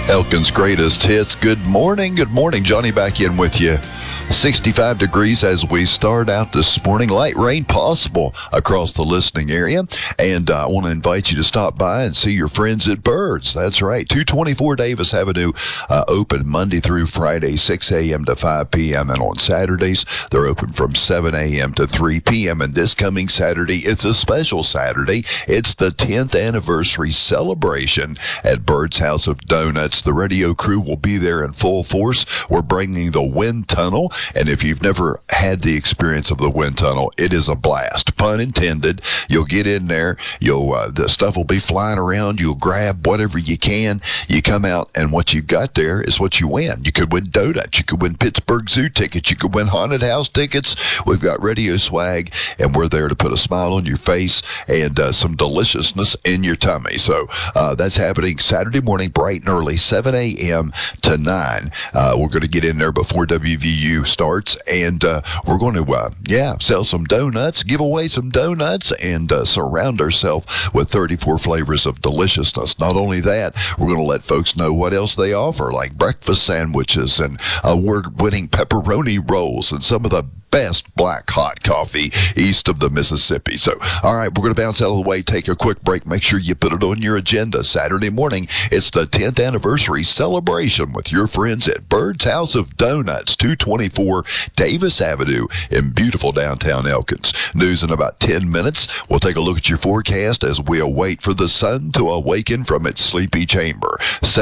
Elkin's greatest hits. Good morning. Good morning. Johnny back in with you. 65 degrees as we start out this morning. Light rain possible across the listening area. And I want to invite you to stop by and see your friends at Birds. That's right. 224 Davis Avenue, open Monday through Friday, 6 a.m. to 5 p.m. And on Saturdays, they're open from 7 a.m. to 3 p.m. And this coming Saturday, it's a special Saturday. It's the 10th anniversary celebration at Birds House of Donuts. The radio crew will be there in full force. We're bringing the wind tunnel. And if you've never had the experience of the wind tunnel, it is a blast. Pun intended. You'll get in there. The stuff will be flying around. You'll grab whatever you can. You come out, and what you got there is what you win. You could win donuts. You could win Pittsburgh Zoo tickets. You could win haunted house tickets. We've got radio swag, and we're there to put a smile on your face and some deliciousness in your tummy. So that's happening Saturday morning, bright and early, 7 a.m. to 9. We're going to get in there before WVU starts, and we're going to sell some donuts, give away some donuts, and surround ourselves with 34 flavors of deliciousness. Not only that, we're going to let folks know what else they offer, like breakfast sandwiches and award-winning pepperoni rolls and some of the best black hot coffee east of the Mississippi. So, all right, we're going to bounce out of the way, take a quick break. Make sure you put it on your agenda. Saturday morning, it's the 10th anniversary celebration with your friends at Birds House of Donuts, 224 Davis Avenue in beautiful downtown Elkins. News in about 10 minutes. We'll take a look at your forecast as we await for the sun to awaken from its sleepy chamber.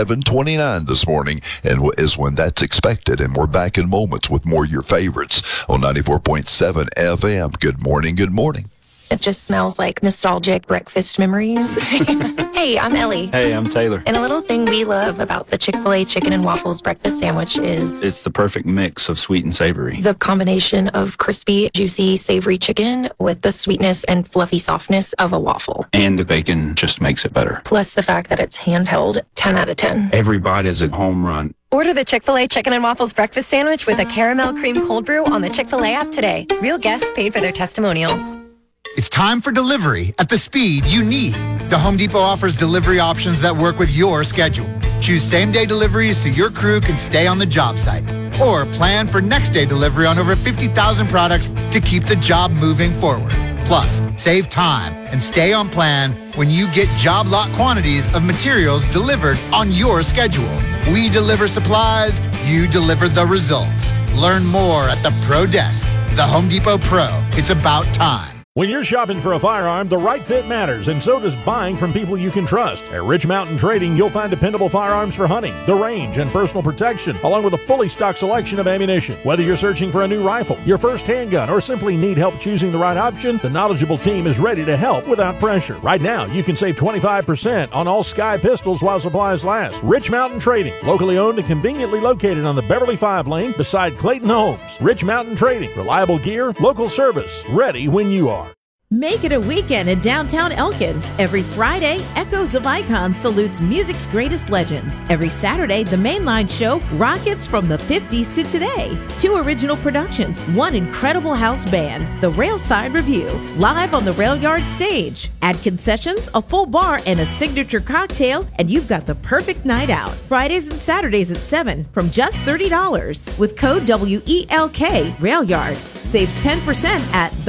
7:29 this morning and is when that's expected, and we're back in moments with more of your favorites on 94.7 FM. Good morning. Good morning. It just smells like nostalgic breakfast memories. Hey, I'm Ellie. Hey, I'm Taylor. And a little thing we love about the Chick-fil-A chicken and waffles breakfast sandwich is it's the perfect mix of sweet and savory. The combination of crispy, juicy, savory chicken with the sweetness and fluffy softness of a waffle. And the bacon just makes it better. Plus the fact that it's handheld, 10 out of 10. Every bite is a home run. Order the Chick-fil-A Chicken and Waffles Breakfast Sandwich with a caramel cream cold brew on the Chick-fil-A app today. Real guests paid for their testimonials. It's time for delivery at the speed you need. The Home Depot offers delivery options that work with your schedule. Choose same-day deliveries so your crew can stay on the job site. Or plan for next-day delivery on over 50,000 products to keep the job moving forward. Plus, save time and stay on plan when you get job lot quantities of materials delivered on your schedule. We deliver supplies, you deliver the results. Learn more at the Pro Desk. The Home Depot Pro. It's about time. When you're shopping for a firearm, the right fit matters, and so does buying from people you can trust. At Rich Mountain Trading, you'll find dependable firearms for hunting, the range, and personal protection, along with a fully stocked selection of ammunition. Whether you're searching for a new rifle, your first handgun, or simply need help choosing the right option, the knowledgeable team is ready to help without pressure. Right now, you can save 25% on all Sky pistols while supplies last. Rich Mountain Trading, locally owned and conveniently located on the Beverly 5 lane beside Clayton Homes. Rich Mountain Trading, reliable gear, local service, ready when you are. Make it a weekend in downtown Elkins. Every Friday, Echoes of Icon salutes music's greatest legends. Every Saturday, the Mainline Show rockets from the 50s to today. 2 original productions, 1 incredible house band, the Railside Review, live on the Rail Yard stage. Add concessions, a full bar, and a signature cocktail, and you've got the perfect night out. Fridays and Saturdays at 7 from just $30. With code WELK, Rail Yard saves 10% at